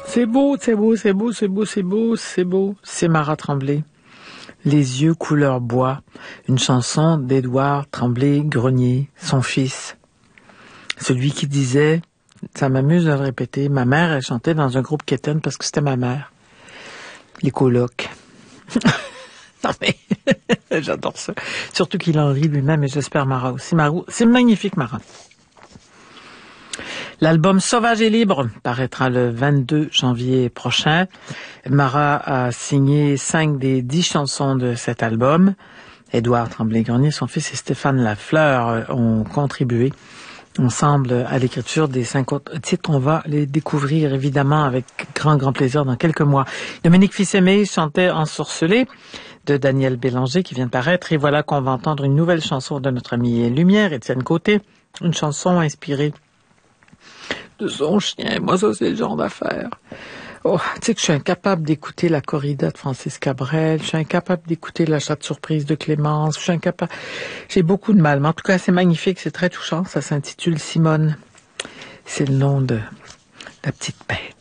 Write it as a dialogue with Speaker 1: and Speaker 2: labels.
Speaker 1: C'est beau, c'est beau, c'est beau, c'est beau, c'est beau, c'est beau. C'est Marat Tremblay. Les yeux couleur bois. Une chanson d'Édouard Tremblay-Grenier, son fils. Celui qui disait, ça m'amuse de le répéter, ma mère, elle chantait dans un groupe quétaine parce que c'était ma mère. Les colocs. Non mais, j'adore ça. Surtout qu'il en rit lui-même et j'espère Marat aussi. C'est magnifique, Marat. L'album Sauvage et libre paraîtra le 22 janvier prochain. Marat a signé 5 des 10 chansons de cet album. Édouard Tremblay-Grenier, son fils, et Stéphane Lafleur ont contribué ensemble à l'écriture des 5 autres titres. On va les découvrir évidemment avec grand plaisir dans quelques mois. Dominique Fils-Aimé chantait Ensorcelé de Daniel Bélanger qui vient de paraître. Et voilà qu'on va entendre une nouvelle chanson de notre ami Lumière, Étienne Côté. Une chanson inspirée de son chien. Moi, ça, c'est le genre d'affaire. Oh, tu sais que je suis incapable d'écouter la corrida de Francis Cabrel. Je suis incapable d'écouter la chatte surprise de Clémence. Je suis incapable. J'ai beaucoup de mal. Mais en tout cas, c'est magnifique. C'est très touchant. Ça s'intitule Simone. C'est le nom de la petite bête.